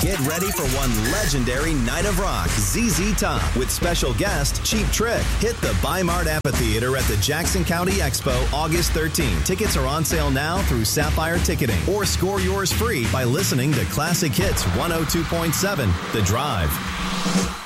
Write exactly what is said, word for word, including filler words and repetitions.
Get ready for one legendary night of rock, Z Z Top, with special guest Cheap Trick. Hit the Bi-Mart Amphitheater at the Jackson County Expo August thirteenth. Tickets are on sale now through Sapphire Ticketing, or score yours free by listening to Classic Hits one oh two point seven, The Drive.